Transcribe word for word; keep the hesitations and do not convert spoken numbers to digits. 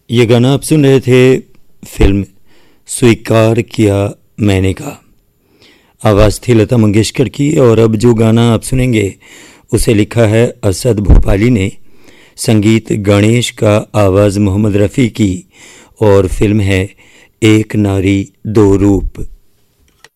ये गाना आप सुन रहे थे फिल्म स्वीकार किया मैंने का। आवाज़ थी लता मंगेशकर की। और अब जो गाना आप सुनेंगे उसे लिखा है असद भोपाली ने, संगीत गणेश का, आवाज़ मोहम्मद रफ़ी की, और फिल्म है एक नारी दो रूप।